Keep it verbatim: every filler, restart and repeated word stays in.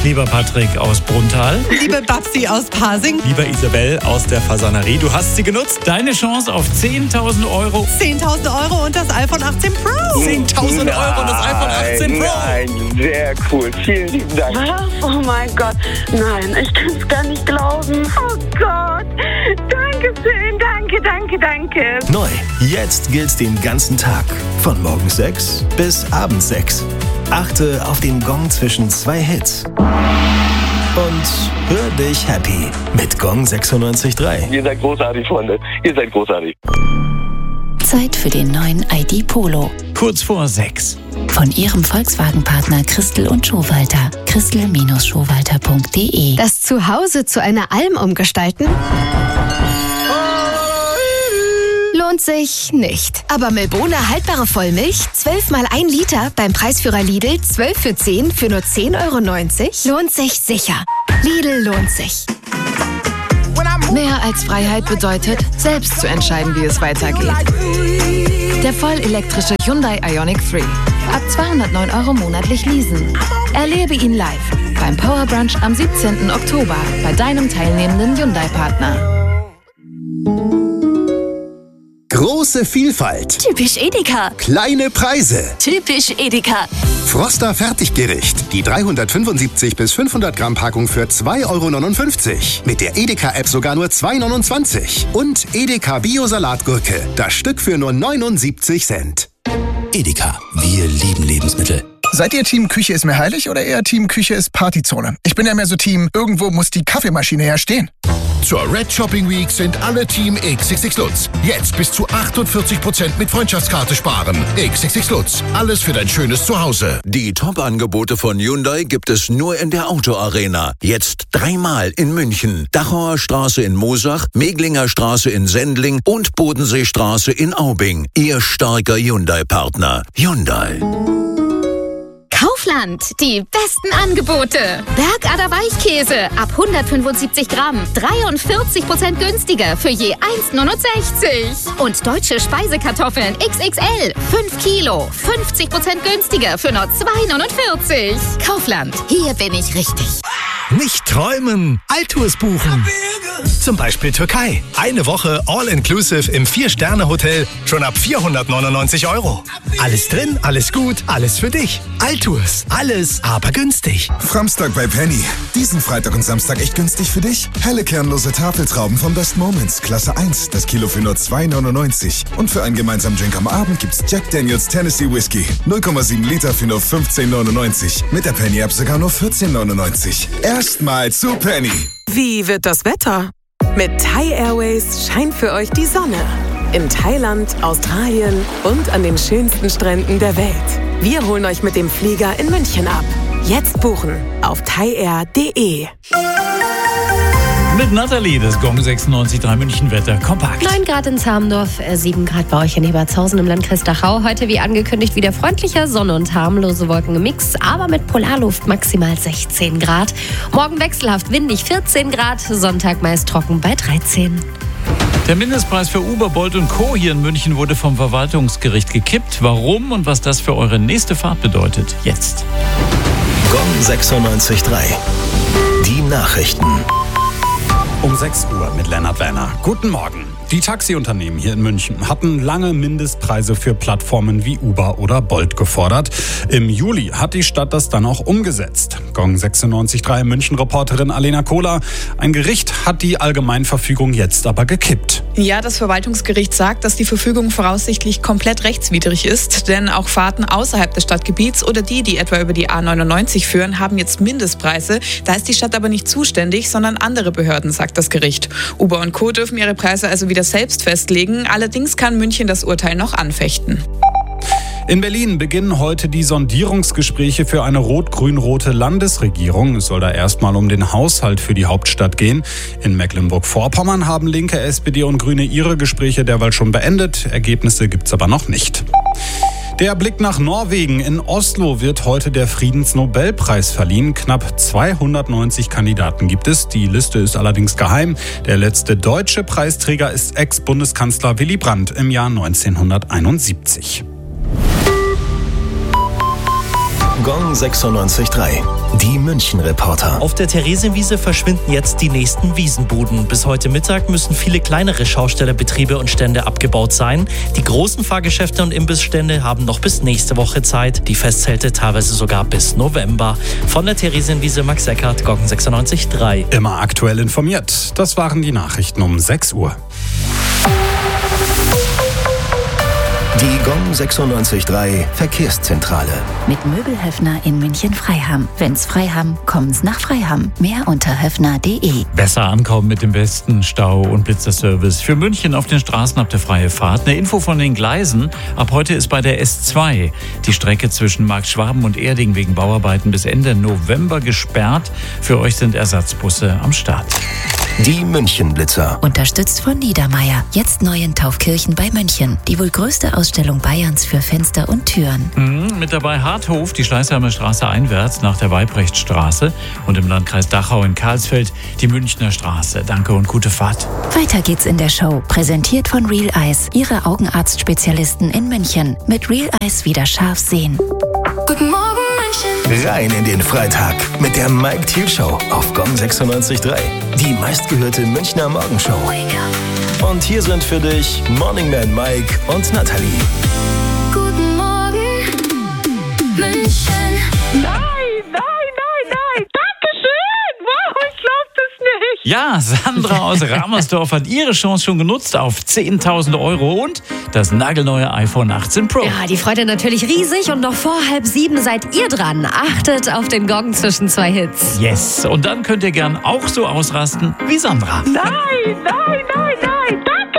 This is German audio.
Lieber Patrick aus Bruntal. Liebe Babsi aus Pasing. Lieber Isabel aus der Fasanerie, du hast sie genutzt. Deine Chance auf zehntausend Euro. zehntausend Euro und das iPhone achtzehn Pro. zehntausend Euro und das iPhone achtzehn Pro. Nein, sehr cool. Vielen lieben Dank. Was? Oh mein Gott. Nein, ich kann es gar nicht glauben. Oh Gott. Danke schön. Danke, danke, danke. Neu. Jetzt gilt's den ganzen Tag. Von morgens sechs bis abends sechs. Achte auf den Gong zwischen zwei Hits. Und hör dich happy mit Gong sechsundneunzig Komma drei. Ihr seid großartig, Freunde. Ihr seid großartig. Zeit für den neuen I D Polo. Kurz vor sechs. Von Ihrem Volkswagen-Partner Christel und Schowalter. Christel Schowalter punkt de. Das Zuhause zu einer Alm umgestalten? Lohnt sich nicht. Aber Milbona haltbare Vollmilch, zwölf mal ein Liter, beim Preisführer Lidl, zwölf für zehn für nur zehn Euro neunzig, lohnt sich sicher. Lidl lohnt sich. Mehr als Freiheit bedeutet, selbst zu entscheiden, wie es weitergeht. Der vollelektrische Hyundai Ioniq drei. Ab zweihundertneun Euro monatlich leasen. Erlebe ihn live beim Power Brunch am siebzehnten Oktober bei deinem teilnehmenden Hyundai-Partner. Große Vielfalt. Typisch Edeka. Kleine Preise. Typisch Edeka. Froster Fertiggericht. Die dreihundertfünfundsiebzig bis fünfhundert Gramm Packung für zwei Euro neunundfünfzig. Mit der Edeka-App sogar nur zwei Euro neunundzwanzig. Und Edeka Bio-Salatgurke. Das Stück für nur neunundsiebzig Cent. Edeka. Wir lieben Lebensmittel. Seid ihr Team Küche ist mir heilig oder eher Team Küche ist Partyzone? Ich bin ja mehr so Team, irgendwo muss die Kaffeemaschine ja stehen. Zur Red Shopping Week sind alle Team X X X Lutz. Jetzt bis zu achtundvierzig Prozent mit Freundschaftskarte sparen. X X X Lutz. Alles für dein schönes Zuhause. Die Top-Angebote von Hyundai gibt es nur in der Autoarena. Jetzt dreimal in München. Dachauer Straße in Moosach, Meglinger Straße in Sendling und Bodenseestraße in Aubing. Ihr starker Hyundai-Partner. Hyundai. Kaufland, die besten Angebote. Bergader Weichkäse ab hundertfünfundsiebzig Gramm, dreiundvierzig Prozent günstiger für je eins neunundsechzig. Und deutsche Speisekartoffeln X X L, fünf Kilo, fünfzig Prozent günstiger für nur zwei neunundvierzig. Kaufland, hier bin ich richtig. Nicht träumen, Altours buchen. Zum Beispiel Türkei. Eine Woche All-Inclusive im Vier-Sterne-Hotel schon ab vierhundertneunundneunzig Euro. Alles drin, alles gut, alles für dich. Altours, alles, aber günstig. Framstag bei Penny. Diesen Freitag und Samstag echt günstig für dich? Helle kernlose Tafeltrauben von Best Moments, Klasse eins, das Kilo für nur zwei neunundneunzig. Und für einen gemeinsamen Drink am Abend gibt's Jack Daniels Tennessee Whiskey. null Komma sieben Liter für nur fünfzehn neunundneunzig. Mit der Penny-App sogar nur vierzehn neunundneunzig. Erstmal zu Penny. Wie wird das Wetter? Mit Thai Airways scheint für euch die Sonne. In Thailand, Australien und an den schönsten Stränden der Welt. Wir holen euch mit dem Flieger in München ab. Jetzt buchen auf thaiair punkt de. Mit Nathalie, das Gong sechsundneunzig Komma drei München Wetter kompakt. neun Grad in Zamdorf, sieben Grad bei euch in Ebertshausen im Landkreis Dachau. Heute wie angekündigt wieder freundlicher Sonne und harmlose Wolken im Mix, aber mit Polarluft maximal sechzehn Grad. Morgen wechselhaft windig vierzehn Grad, Sonntag meist trocken bei dreizehn. Der Mindestpreis für Uber, Bolt und Co. hier in München wurde vom Verwaltungsgericht gekippt. Warum und was das für eure nächste Fahrt bedeutet, jetzt. Gong sechsundneunzig Komma drei. Die Nachrichten. Um sechs Uhr mit Lennart Werner. Guten Morgen. Die Taxiunternehmen hier in München hatten lange Mindestpreise für Plattformen wie Uber oder Bolt gefordert. Im Juli hat die Stadt das dann auch umgesetzt. Gong sechsundneunzig Komma drei München-Reporterin Alena Kohler. Ein Gericht hat die Allgemeinverfügung jetzt aber gekippt. Ja, das Verwaltungsgericht sagt, dass die Verfügung voraussichtlich komplett rechtswidrig ist. Denn auch Fahrten außerhalb des Stadtgebiets oder die, die etwa über die A neunundneunzig führen, haben jetzt Mindestpreise. Da ist die Stadt aber nicht zuständig, sondern andere Behörden, sagt das Gericht. Uber und Co. dürfen ihre Preise also wieder selbst festlegen. Allerdings kann München das Urteil noch anfechten. In Berlin beginnen heute die Sondierungsgespräche für eine rot-grün-rote Landesregierung. Es soll da erstmal um den Haushalt für die Hauptstadt gehen. In Mecklenburg-Vorpommern haben Linke, S P D und Grüne ihre Gespräche derweil schon beendet. Ergebnisse gibt's aber noch nicht. Der Blick nach Norwegen. In Oslo wird heute der Friedensnobelpreis verliehen. Knapp zweihundertneunzig Kandidaten gibt es. Die Liste ist allerdings geheim. Der letzte deutsche Preisträger ist Ex-Bundeskanzler Willy Brandt im Jahr neunzehnhunderteinundsiebzig. Gong sechsundneunzig Komma drei. Die München-Reporter. Auf der Theresienwiese verschwinden jetzt die nächsten Wiesenbuden. Bis heute Mittag müssen viele kleinere Schaustellerbetriebe und Stände abgebaut sein. Die großen Fahrgeschäfte und Imbissstände haben noch bis nächste Woche Zeit. Die Festzelte teilweise sogar bis November. Von der Theresienwiese Max Eckert, Gong sechsundneunzig Komma drei. Immer aktuell informiert. Das waren die Nachrichten um sechs Uhr. Die Gong sechsundneunzig Komma drei Verkehrszentrale. Mit Möbelhöfner in München-Freiham. Wenn's Freiham, kommen's nach Freiham. Mehr unter höfner punkt de. Besser ankommen mit dem besten Stau- und Blitzerservice. Für München auf den Straßen habt ihr freie Fahrt. Eine Info von den Gleisen. Ab heute ist bei der S zwei die Strecke zwischen Marktschwaben und Erding wegen Bauarbeiten bis Ende November gesperrt. Für euch sind Ersatzbusse am Start. Die München-Blitzer. Unterstützt von Niedermeyer. Jetzt neu in Taufkirchen bei München. Die wohl größte Ausstellung Bayerns für Fenster und Türen. Mhm, mit dabei Harthof, die Schleißheimer Straße einwärts nach der Weibrechtstraße. Und im Landkreis Dachau in Karlsfeld die Münchner Straße. Danke und gute Fahrt. Weiter geht's in der Show. Präsentiert von Real Eyes. Ihre Augenarztspezialisten in München. Mit Real Eyes wieder scharf sehen. Guten Morgen, München. Rein in den Freitag mit der Mike Thiel Show auf Gong sechsundneunzig Komma drei. Die meistgehörte Münchner Morgenshow. Und hier sind für dich Morning Man Mike und Nathalie. Guten Morgen, München. Nein, nein, nein, nein. Dankeschön. Wow, ich glaub das nicht. Ja, Sandra aus Ramersdorf hat ihre Chance schon genutzt auf zehntausend Euro und das nagelneue iPhone achtzehn Pro. Ja, die Freude natürlich riesig und noch vor halb sieben seid ihr dran. Achtet auf den Gong zwischen zwei Hits. Yes, und dann könnt ihr gern auch so ausrasten wie Sandra. Nein, nein, nein, nein. Danke.